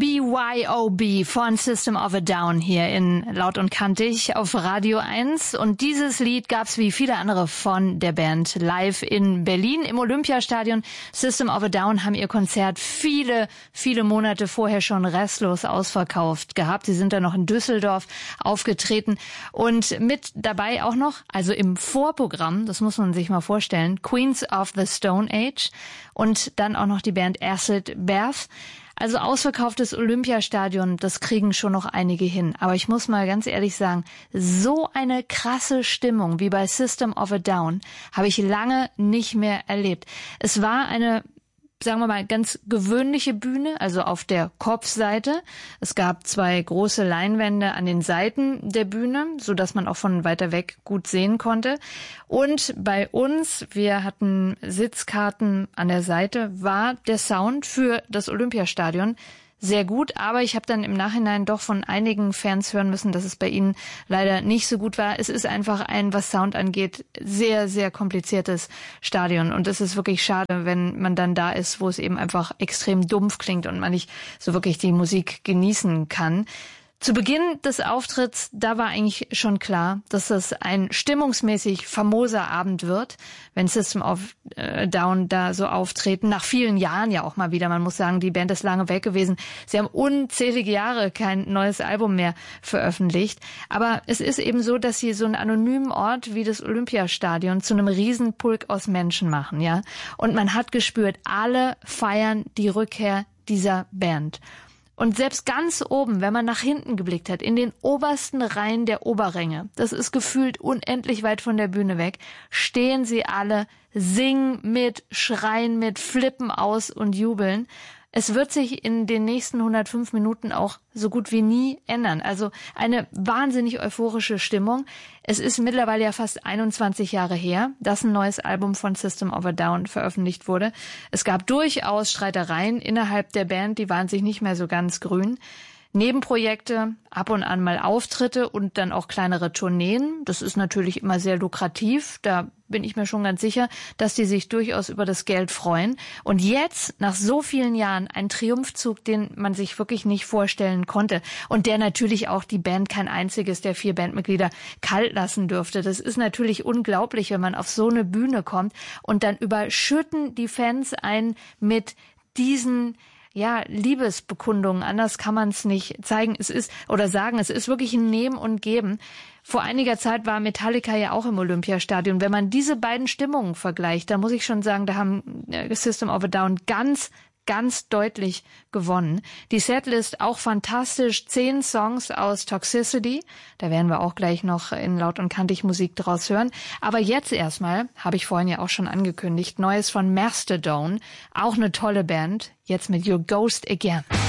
BYOB von System of a Down hier in Laut und Kantig auf Radio 1. Und dieses Lied gab's wie viele andere von der Band live in Berlin im Olympiastadion. System of a Down haben ihr Konzert viele Monate vorher schon restlos ausverkauft gehabt. Sie sind dann noch in Düsseldorf aufgetreten und mit dabei auch noch, also im Vorprogramm, das muss man sich mal vorstellen, Queens of the Stone Age und dann auch noch die Band Acid Bath. Also ausverkauftes Olympiastadion, das kriegen schon noch einige hin. Aber ich muss mal ganz ehrlich sagen, so eine krasse Stimmung wie bei System of a Down habe ich lange nicht mehr erlebt. Es war eine, sagen wir mal, ganz gewöhnliche Bühne, also auf der Kopfseite. Es gab 2 große Leinwände an den Seiten der Bühne, so dass man auch von weiter weg gut sehen konnte. Und bei uns, wir hatten Sitzkarten an der Seite, war der Sound für das Olympiastadion sehr gut, aber ich habe dann im Nachhinein doch von einigen Fans hören müssen, dass es bei ihnen leider nicht so gut war. Es ist einfach ein, was Sound angeht, sehr kompliziertes Stadion und es ist wirklich schade, wenn man dann da ist, wo es eben einfach extrem dumpf klingt und man nicht so wirklich die Musik genießen kann. Zu Beginn des Auftritts, da war eigentlich schon klar, dass das ein stimmungsmäßig famoser Abend wird, wenn System of a Down da so auftreten. Nach vielen Jahren ja auch mal wieder. Man muss sagen, die Band ist lange weg gewesen. Sie haben unzählige Jahre kein neues Album mehr veröffentlicht. Aber es ist eben so, dass sie so einen anonymen Ort wie das Olympiastadion zu einem Riesenpulk aus Menschen machen, ja. Und man hat gespürt, alle feiern die Rückkehr dieser Band. Und selbst ganz oben, wenn man nach hinten geblickt hat, in den obersten Reihen der Oberränge, das ist gefühlt unendlich weit von der Bühne weg, stehen sie alle, singen mit, schreien mit, flippen aus und jubeln. Es wird sich in den nächsten 105 Minuten auch so gut wie nie ändern. Also eine wahnsinnig euphorische Stimmung. Es ist mittlerweile ja fast 21 Jahre her, dass ein neues Album von System of a Down veröffentlicht wurde. Es gab durchaus Streitereien innerhalb der Band, die waren sich nicht mehr so ganz grün. Nebenprojekte, ab und an mal Auftritte und dann auch kleinere Tourneen. Das ist natürlich immer sehr lukrativ. Da bin ich mir schon ganz sicher, dass die sich durchaus über das Geld freuen. Und jetzt, nach so vielen Jahren, ein Triumphzug, den man sich wirklich nicht vorstellen konnte. Und der natürlich auch die Band kein einziges der 4 Bandmitglieder kalt lassen dürfte. Das ist natürlich unglaublich, wenn man auf so eine Bühne kommt und dann überschütten die Fans einen mit diesen Liebesbekundungen, anders kann man es nicht zeigen. Es ist wirklich ein Nehmen und Geben. Vor einiger Zeit war Metallica ja auch im Olympiastadion. Wenn man diese beiden Stimmungen vergleicht, dann muss ich schon sagen, da haben System of a Down ganz deutlich gewonnen. Die Setlist auch fantastisch. 10 Songs aus Toxicity. Da werden wir auch gleich noch in Laut und Kantig Musik draus hören. Aber jetzt erstmal, habe ich vorhin ja auch schon angekündigt, Neues von Mastodon. Auch eine tolle Band. Jetzt mit Your Ghost Again.